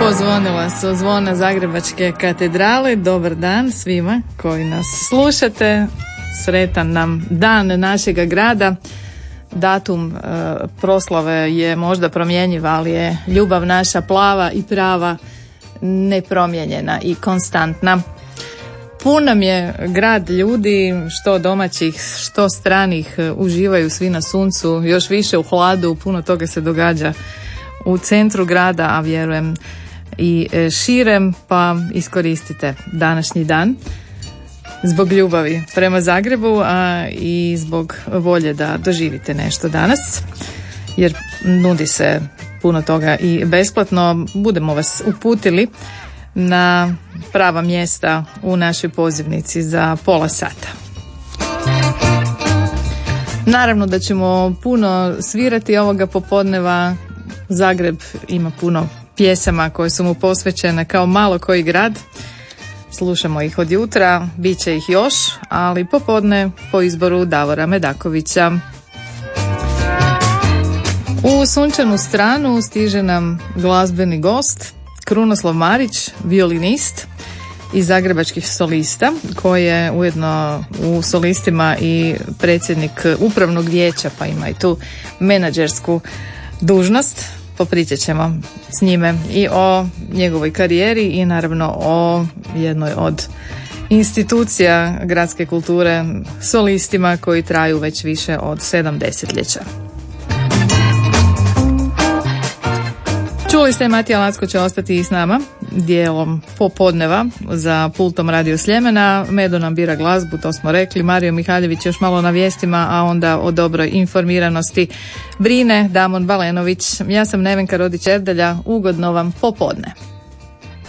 Pozvonila su zvona Zagrebačke katedrale. Dobar dan svima koji nas slušate. Sretan nam dan našega grada. Datum proslave je možda promjenjiv, ali je ljubav naša plava i prava, nepromijenjena i konstantna. Pun nam je grad ljudi, što domaćih, što stranih, uživaju svi na suncu, još više u hladu, puno toga se događa u centru grada, a vjerujem i širem, pa iskoristite današnji dan zbog ljubavi prema Zagrebu, a i zbog volje da doživite nešto danas, jer nudi se puno toga i besplatno. Budemo vas uputili na prava mjesta u našoj pozivnici za pola sata. Naravno da ćemo puno svirati ovoga popodneva. Zagreb ima puno pjesama koje su mu posvećene kao malo koji grad. Slušamo ih od jutra, bit će ih još, ali popodne po izboru Davora Medakovića. U sunčanu stranu stiže nam glazbeni gost Krunoslav Marić, violinist iz Zagrebačkih solista, koji je ujedno u solistima i predsjednik upravnog vijeća, pa ima i tu menadžersku dužnost. Popričat ćemo s njime i o njegovoj karijeri i naravno o jednoj od institucija gradske kulture, solistima koji traju već više od 7 desetljeća. Čuli ste, Matija Lacko će ostati i s nama dijelom popodneva za pultom Radio Sljemena. Medo nam bira glazbu, to smo rekli. Mario Mihaljević još malo na vijestima, a onda o dobroj informiranosti brine Damon Balenović. Ja sam Nevenka Rodić Erdelja, ugodno vam popodne.